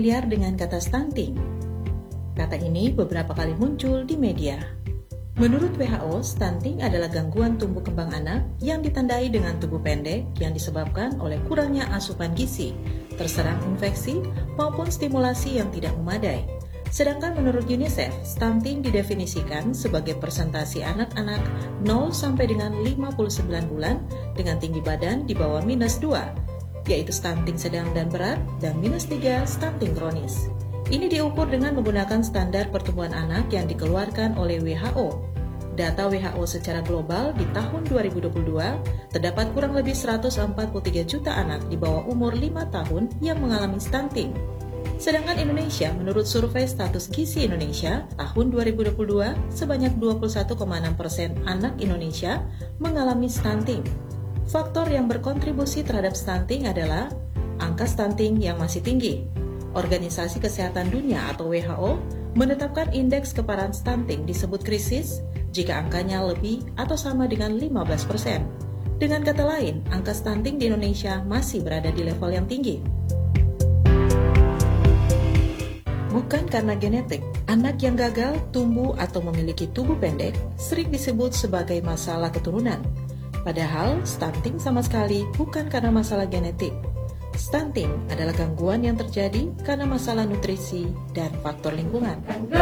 familiar dengan kata stunting? Kata ini beberapa kali muncul di media. Menurut WHO, stunting adalah gangguan tumbuh kembang anak yang ditandai dengan tubuh pendek yang disebabkan oleh kurangnya asupan gizi, terserang infeksi, maupun stimulasi yang tidak memadai. Sedangkan menurut UNICEF, stunting didefinisikan sebagai presentasi anak-anak 0 sampai dengan 59 bulan dengan tinggi badan di bawah -2, yaitu stunting sedang dan berat, dan -3 stunting kronis. Ini diukur dengan menggunakan standar pertumbuhan anak yang dikeluarkan oleh WHO. Data WHO secara global di tahun 2022, terdapat kurang lebih 143 juta anak di bawah umur 5 tahun yang mengalami stunting. Sedangkan Indonesia, menurut survei status gizi Indonesia tahun 2022, sebanyak 21,6% anak Indonesia mengalami stunting. Faktor yang berkontribusi terhadap stunting adalah angka stunting yang masih tinggi. Organisasi Kesehatan Dunia atau WHO menetapkan indeks keparahan stunting disebut krisis jika angkanya lebih atau sama dengan 15%. Dengan kata lain, angka stunting di Indonesia masih berada di level yang tinggi. Bukan karena genetik, anak yang gagal tumbuh atau memiliki tubuh pendek sering disebut sebagai masalah keturunan. Padahal, stunting sama sekali bukan karena masalah genetik. Stunting adalah gangguan yang terjadi karena masalah nutrisi dan faktor lingkungan.